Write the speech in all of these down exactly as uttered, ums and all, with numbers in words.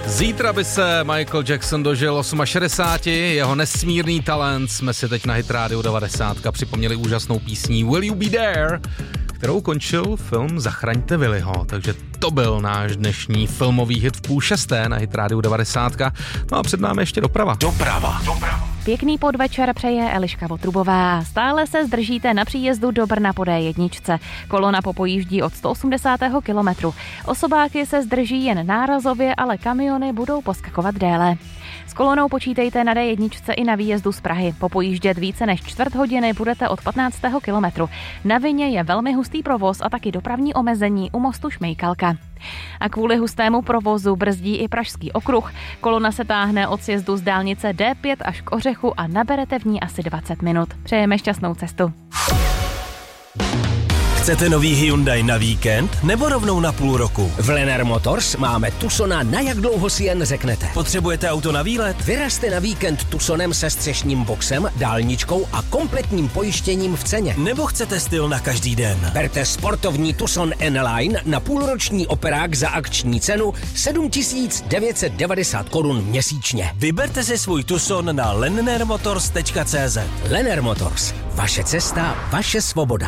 Zítra by se Michael Jackson dožil šedesáti osmi, jeho nesmírný talent jsme si teď na Hit Radio devadesát připomněli úžasnou písní Will You Be There, kterou končil film Zachraňte Willyho, takže to byl náš dnešní filmový hit v půl šesté na Hit Radio devadesát. No a před námi ještě doprava. Doprava. Doprava. Pěkný podvečer přeje Eliška Votrubová. Stále se zdržíte na příjezdu do Brna po dé jedna. Kolona popojíždí od sto osmdesátého kilometru. Osobáky se zdrží jen nárazově, ale kamiony budou poskakovat déle. S kolonou počítejte na dé jedna i na výjezdu z Prahy. Popojíždět více než čtvrt hodiny budete od patnáctého kilometru. Na Vině je velmi hustý provoz a taky dopravní omezení u mostu Šmejkalka. A kvůli hustému provozu brzdí i Pražský okruh. Kolona se táhne od sjezdu z dálnice dé pět až k Ořechu a naberete v ní asi dvacet minut. Přejeme šťastnou cestu. Chcete nový Hyundai na víkend nebo rovnou na půl roku? V Lennar Motors máme Tucsona na jak dlouho si jen řeknete. Potřebujete auto na výlet? Vyrazte na víkend Tucsonem se střešním boxem, dálničkou a kompletním pojištěním v ceně. Nebo chcete styl na každý den? Berte sportovní Tucson N-Line na půlroční operák za akční cenu sedm tisíc devět set devadesát korun měsíčně. Vyberte si svůj Tucson na lennar motors tečka cé zet. Lennar Motors. Vaše cesta, vaše svoboda.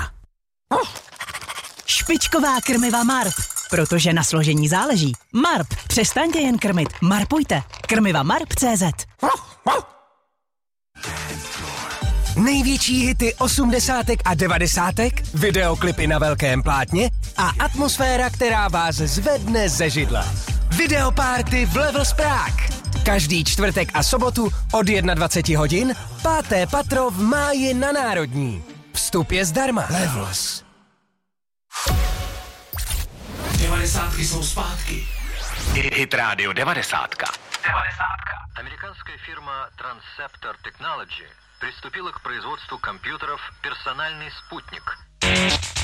Špičková krmiva Marp, protože na složení záleží. Marp, přestaňte jen krmit, marpujte. Krmiva Marp tečka cé zet. Největší hity osmdesátek a devadesátek, videoklipy na velkém plátně a atmosféra, která vás zvedne ze židle. Videopárty v Levels Prague. Každý čtvrtek a sobotu od dvacet jedna hodin, páté patro v Máji na Národní. Vstup je zdarma. Levels. devadesátky jsou zpátky. Hit Radio devadesát. Американская фирма Transceptor Technology приступила к производству компьютеров «Персональный спутник».